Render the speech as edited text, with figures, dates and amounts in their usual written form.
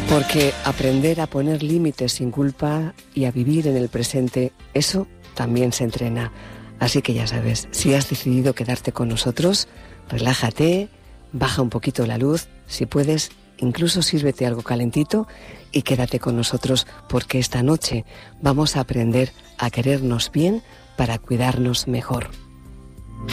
Porque aprender a poner límites sin culpa y a vivir en el presente, eso también se entrena. Así que ya sabes, si has decidido quedarte con nosotros, relájate, baja un poquito la luz, si puedes, incluso sírvete algo calentito y quédate con nosotros porque esta noche vamos a aprender a querernos bien para cuidarnos mejor.